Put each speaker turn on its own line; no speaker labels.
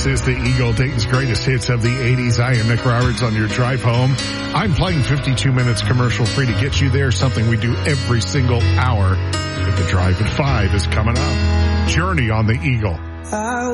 This is the Eagle, Dayton's greatest hits of the 80s. I am Nick Roberts on your drive home. I'm playing 52 minutes commercial free to get you there, something we do every single hour. But the Drive at 5 is coming up. Journey on the Eagle.